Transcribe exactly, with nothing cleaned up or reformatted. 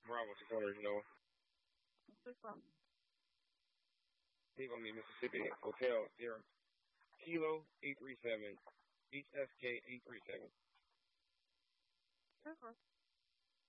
Bravo, six hundred, Noah. Six one. He's gonna be Mississippi Hotel Sierra Kilo eight three seven East S K eight three seven. Six one.